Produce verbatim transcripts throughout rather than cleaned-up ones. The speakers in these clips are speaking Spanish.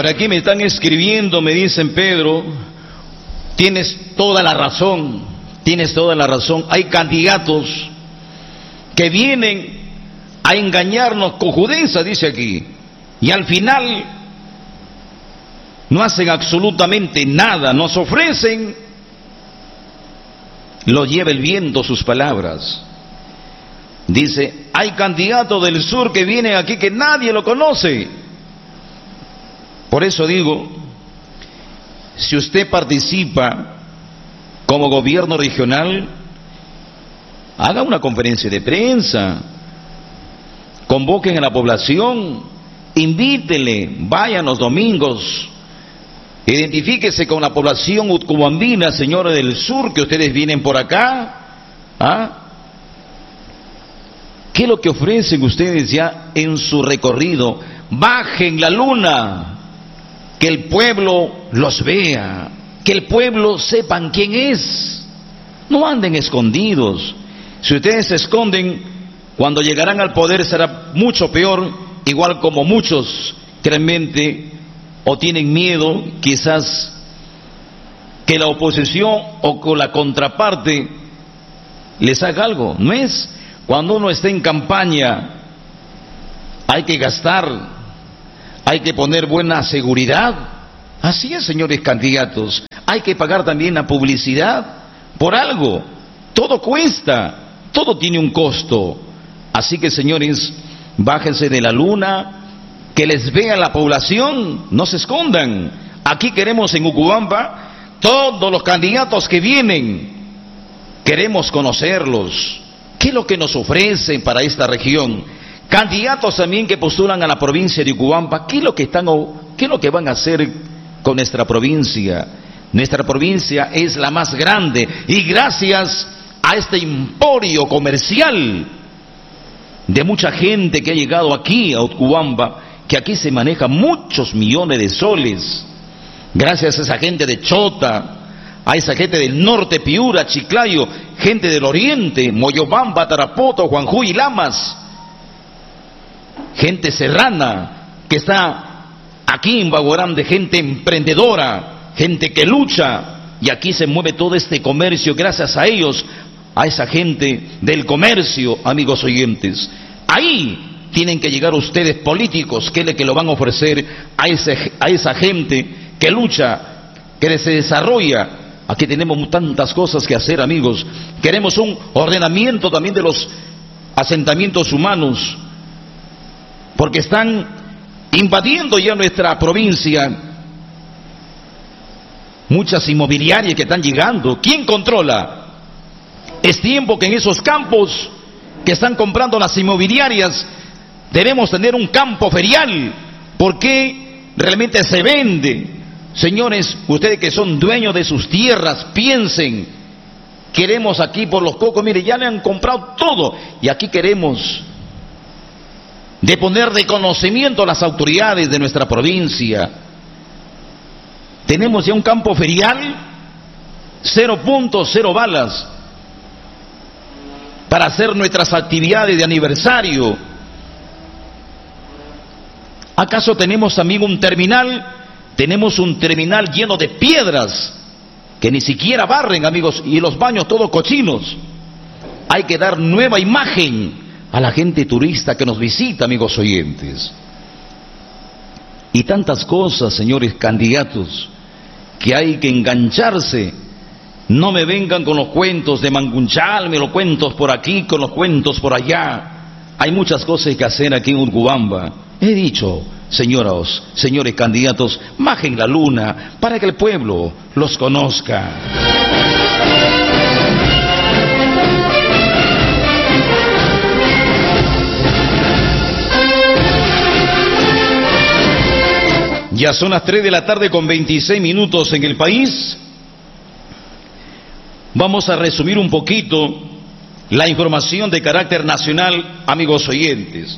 Por aquí me están escribiendo, me dicen: Pedro, tienes toda la razón, tienes toda la razón. Hay candidatos que vienen a engañarnos con judeza, dice aquí, y al final no hacen absolutamente nada, nos ofrecen, lo lleva el viento sus palabras. Dice: hay candidatos del sur que vienen aquí que nadie lo conoce. Por eso digo, si usted participa como gobierno regional, haga una conferencia de prensa, convoquen a la población, invítele, vayan los domingos, identifíquese con la población utcubambina, señores del sur, que ustedes vienen por acá. ¿Ah? ¿Qué es lo que ofrecen ustedes ya en su recorrido? Bajen la luna, que el pueblo los vea, que el pueblo sepan quién es. No anden escondidos. Si ustedes se esconden, cuando llegarán al poder será mucho peor, igual como muchos realmente o tienen miedo quizás que la oposición o con la contraparte les haga algo. No es cuando uno está en campaña, hay que gastar, hay que poner buena seguridad. Así es, señores candidatos, hay que pagar también la publicidad por algo. Todo cuesta, todo tiene un costo. Así que, señores, bájense de la luna, que les vea la población, no se escondan. Aquí queremos en Utcubamba, todos los candidatos que vienen, queremos conocerlos. ¿Qué es lo que nos ofrecen para esta región? Candidatos también que postulan a la provincia de Utcubamba, ¿qué es lo que están, qué es lo que van a hacer con nuestra provincia? Nuestra provincia es la más grande y gracias a este emporio comercial de mucha gente que ha llegado aquí a Utcubamba, que aquí se maneja muchos millones de soles, gracias a esa gente de Chota, a esa gente del norte, Piura, Chiclayo, gente del oriente, Moyobamba, Tarapoto, Juanjuy y Lamas, gente serrana que está aquí en Baguarán, gente emprendedora, gente que lucha, y aquí se mueve todo este comercio gracias a ellos, a esa gente del comercio, amigos oyentes. Ahí tienen que llegar ustedes políticos, que es lo que lo van a ofrecer a, ese, a esa gente que lucha, que se desarrolla. Aquí tenemos tantas cosas que hacer, amigos. Queremos un ordenamiento también de los asentamientos humanos, porque están invadiendo ya nuestra provincia muchas inmobiliarias que están llegando. ¿Quién controla? Es tiempo que en esos campos que están comprando las inmobiliarias debemos tener un campo ferial, porque realmente se vende. Señores, ustedes que son dueños de sus tierras, piensen, queremos aquí por los cocos, mire, ya le han comprado todo, y aquí queremos de poner de conocimiento a las autoridades de nuestra provincia. Tenemos ya un campo ferial, cero puntos, cero balas, para hacer nuestras actividades de aniversario. ¿Acaso tenemos también un terminal? Tenemos un terminal lleno de piedras que ni siquiera barren, amigos, y los baños todos cochinos. Hay que dar nueva imagen a la gente turista que nos visita, amigos oyentes. Y tantas cosas, señores candidatos, que hay que engancharse. No me vengan con los cuentos de Mangunchalme, los cuentos por aquí, con los cuentos por allá. Hay muchas cosas que hacer aquí en Utcubamba. He dicho, señoras, señores candidatos, bajen la luna para que el pueblo los conozca. Ya son las tres de la tarde con veintiséis minutos en el país. Vamos a resumir un poquito la información de carácter nacional, amigos oyentes.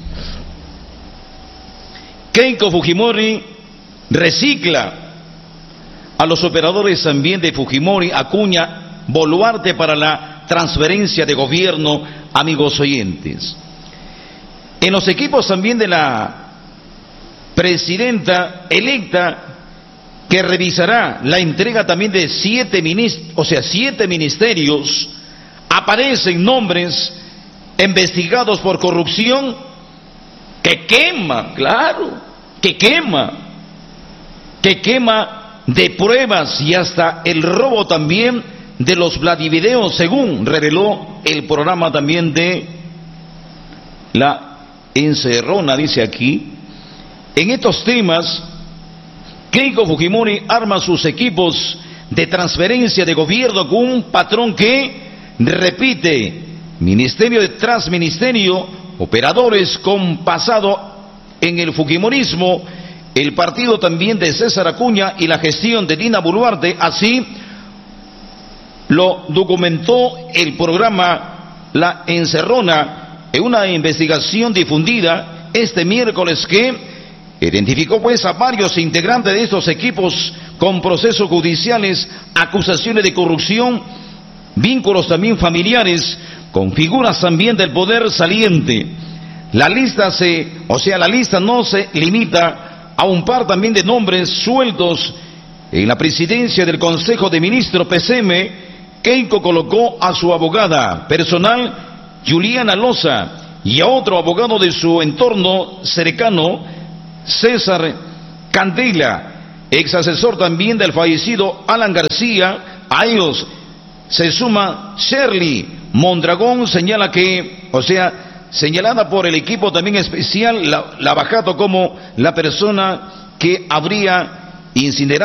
Keiko Fujimori recicla a los operadores también de Fujimori, acuña Boluarte para la transferencia de gobierno, amigos oyentes. En los equipos también de la presidenta electa, que revisará la entrega también de siete ministerios, o sea, siete ministerios. Aparecen nombres investigados por corrupción, que quema, claro, que quema, que quema de pruebas y hasta el robo también de los Vladivideos, según reveló el programa también de La Encerrona, dice aquí. En estos temas, Keiko Fujimori arma sus equipos de transferencia de gobierno con un patrón que repite: ministerio tras ministerio, operadores con pasado en el fujimorismo, el partido también de César Acuña y la gestión de Dina Boluarte. Así lo documentó el programa La Encerrona en una investigación difundida este miércoles, que identificó pues a varios integrantes de estos equipos con procesos judiciales, acusaciones de corrupción, vínculos también familiares con figuras también del poder saliente. La lista se, o sea, la lista no se limita a un par también de nombres sueltos. En la presidencia del Consejo de Ministros P C M, Keiko colocó a su abogada personal, Juliana Loza, y a otro abogado de su entorno cercano, César Candela, ex asesor también del fallecido Alan García. A ellos se suma Shirley Mondragón, señala que, o sea, señalada por el equipo también especial, la, la Bajato, como la persona que habría incinerado